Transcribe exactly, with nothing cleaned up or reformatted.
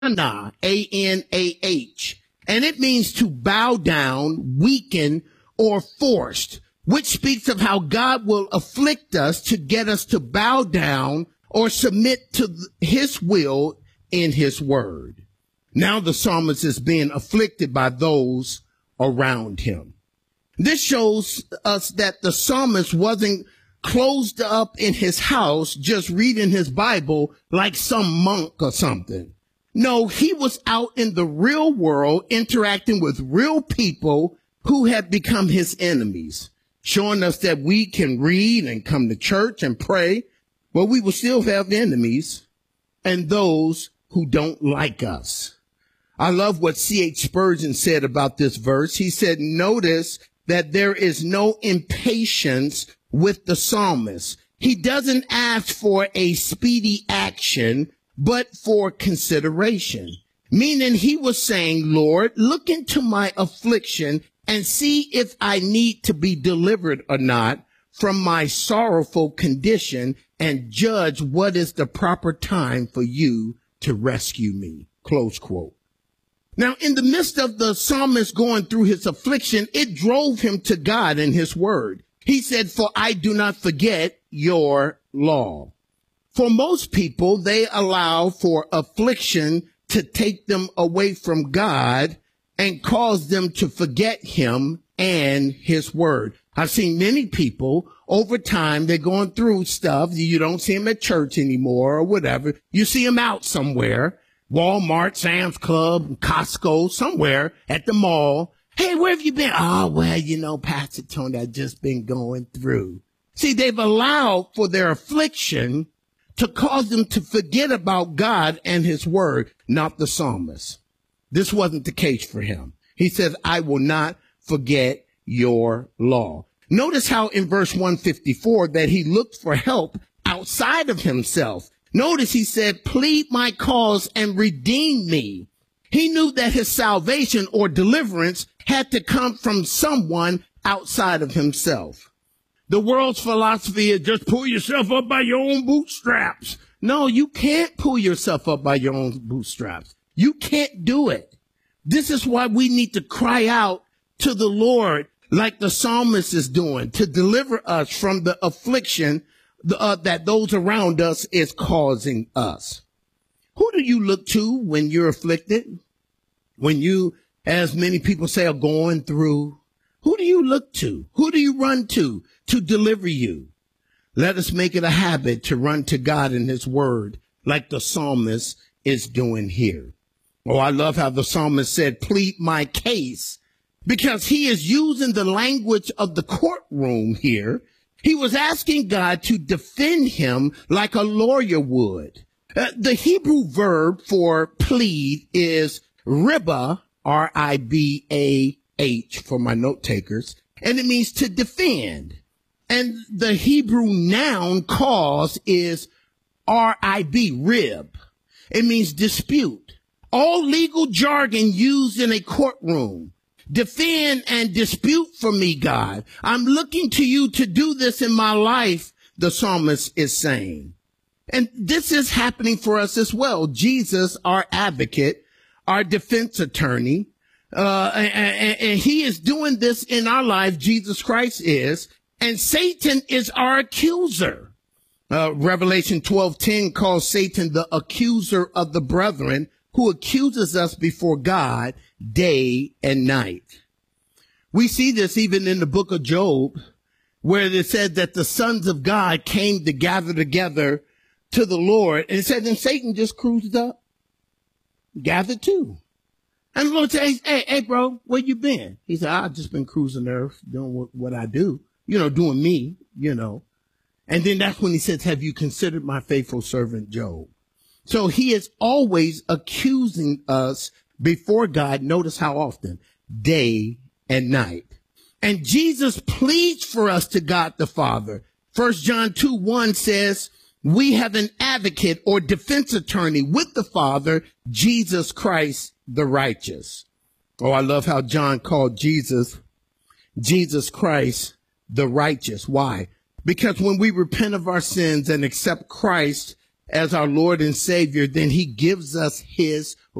Anah, A N A H, and it means to bow down, weaken, or forced, which speaks of how God will afflict us to get us to bow down or submit to his will in his word. Now the psalmist is being afflicted by those around him. This shows us that the psalmist wasn't closed up in his house just reading his Bible like some monk or something. No, he was out in the real world interacting with real people who had become his enemies, showing us that we can read and come to church and pray, but we will still have enemies and those who don't like us. I love what C H Spurgeon said about this verse. He said, notice that there is no impatience with the psalmist. He doesn't ask for a speedy action, but for consideration. Meaning he was saying, Lord, look into my affliction and see if I need to be delivered or not from my sorrowful condition, and judge what is the proper time for you to rescue me. Close quote. Now, in the midst of the psalmist going through his affliction, it drove him to God and his word. He said, for I do not forget your law. For most people, they allow for affliction to take them away from God and cause them to forget him and his word. I've seen many people over time, they're going through stuff. You don't see them at church anymore or whatever. You see them out somewhere, Walmart, Sam's Club, Costco, somewhere at the mall. Hey, where have you been? Oh, well, you know, Pastor Tony, I've just been going through. See, they've allowed for their affliction to cause them to forget about God and his word, not the psalmist. This wasn't the case for him. He says, I will not forget your law. Notice how in verse one fifty-four that he looked for help outside of himself. Notice he said, plead my cause and redeem me. He knew that his salvation or deliverance had to come from someone outside of himself. The world's philosophy is just pull yourself up by your own bootstraps. No, you can't pull yourself up by your own bootstraps. You can't do it. This is why we need to cry out to the Lord like the psalmist is doing, to deliver us from the affliction uh, that those around us is causing us. Who do you look to when you're afflicted? When you, as many people say, are going through? Who do you look to? Who do you run to to deliver you? Let us make it a habit to run to God in his word like the psalmist is doing here. Oh, I love how the psalmist said, plead my case, because he is using the language of the courtroom here. He was asking God to defend him like a lawyer would. Uh, the Hebrew verb for plead is ribah, R I B A H for my note takers, and it means to defend. And the Hebrew noun cause is R I B, rib. It means dispute. All legal jargon used in a courtroom. Defend and dispute for me, God. I'm looking to you to do this in my life, the psalmist is saying. And this is happening for us as well. Jesus, our advocate, our defense attorney, uh, and, and he is doing this in our life. Jesus Christ is, and Satan is our accuser. Uh, Revelation twelve ten calls Satan the accuser of the brethren, who accuses us before God day and night. We see this even in the book of Job, where it said that the sons of God came to gather together to the Lord. And it said, then Satan just cruised up, gathered too. And the Lord says, hey, hey, bro, where you been? He said, I've just been cruising the earth, doing what, what I do, you know, doing me, you know. And then that's when he says, have you considered my faithful servant Job? So he is always accusing us before God. Notice how often, day and night. And Jesus pleads for us to God the Father. First John two one says, we have an advocate or defense attorney with the Father, Jesus Christ the righteous. Oh, I love how John called Jesus, Jesus Christ the righteous. Why? Because when we repent of our sins and accept Christ as our Lord and Savior, then he gives us his